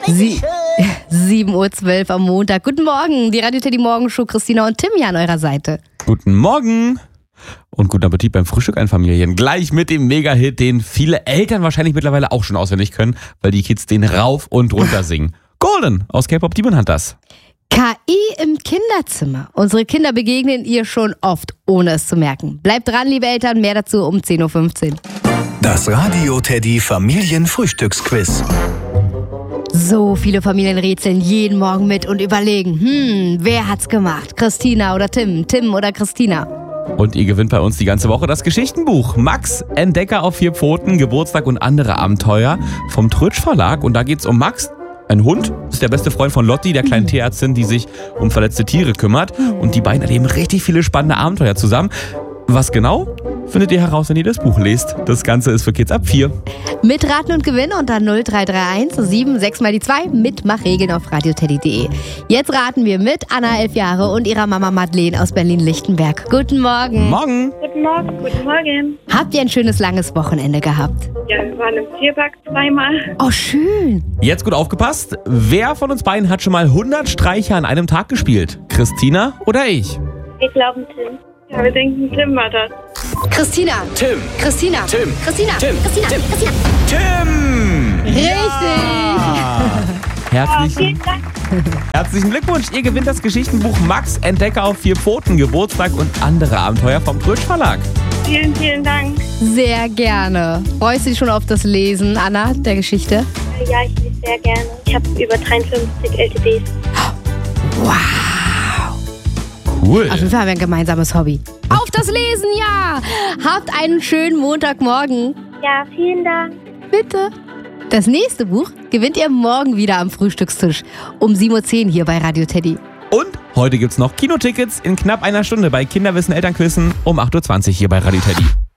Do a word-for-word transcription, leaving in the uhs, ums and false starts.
Sie, sieben Uhr zwölf am Montag. Guten Morgen, die Radio Teddy Morgenshow. Christina und Tim hier an eurer Seite. Guten Morgen und guten Appetit beim Frühstück an Familien. Gleich mit dem Mega-Hit, den viele Eltern wahrscheinlich mittlerweile auch schon auswendig können, weil die Kids den rauf und runter singen. Golden aus K-Pop Demon Hunters. K I im Kinderzimmer. Unsere Kinder begegnen ihr schon oft, ohne es zu merken. Bleibt dran, liebe Eltern, mehr dazu um zehn Uhr fünfzehn. Das Radio Teddy Familienfrühstücksquiz. So viele Familien rätseln jeden Morgen mit und überlegen, hm, wer hat's gemacht? Christina oder Tim? Tim oder Christina? Und ihr gewinnt bei uns die ganze Woche das Geschichtenbuch Max, Entdecker auf vier Pfoten, Geburtstag und andere Abenteuer vom Trötsch Verlag. Und da geht's um Max. Ein Hund ist der beste Freund von Lotti, der kleinen Tierärztin, die sich um verletzte Tiere kümmert. Und die beiden erleben richtig viele spannende Abenteuer zusammen. Was genau, findet ihr heraus, wenn ihr das Buch lest. Das Ganze ist für Kids ab vier. Mitraten und gewinnen unter null drei drei eins sieben sechs mal die zwei. Mitmachregeln auf radioteddy punkt de. Jetzt raten wir mit Anna, elf Jahre, und ihrer Mama Madeleine aus Berlin-Lichtenberg. Guten Morgen. Morgen. Guten Morgen. Guten Morgen. Habt ihr ein schönes, langes Wochenende gehabt? Ja, wir waren im Tierpark zweimal. Oh, schön. Jetzt gut aufgepasst. Wer von uns beiden hat schon mal hundert Streiche an einem Tag gespielt? Christina oder ich? Wir glauben Tim. Ja, wir denken, Tim war das. Christina. Tim. Christina. Tim. Christina. Tim. Christina. Tim. Christina. Tim! Richtig. Herzlichen, Vielen Dank. herzlichen Glückwunsch. Ihr gewinnt das Geschichtenbuch Max, Entdecker auf vier Pfoten, Geburtstag und andere Abenteuer vom Trötsch Verlag. Vielen, vielen Dank. Sehr gerne. Freust du dich schon auf das Lesen, Anna, der Geschichte? Ja, ich lese sehr gerne. Ich habe über dreiundfünfzig L T Ds. Wow. Cool. Auf jeden Fall haben wir ein gemeinsames Hobby. Auf das Lesen, ja! Habt einen schönen Montagmorgen. Ja, vielen Dank. Bitte. Das nächste Buch gewinnt ihr morgen wieder am Frühstückstisch. Um sieben Uhr zehn hier bei Radio Teddy. Und heute gibt's noch Kinotickets in knapp einer Stunde bei Kinderwissen Elternquissen um acht Uhr zwanzig hier bei Radio Teddy.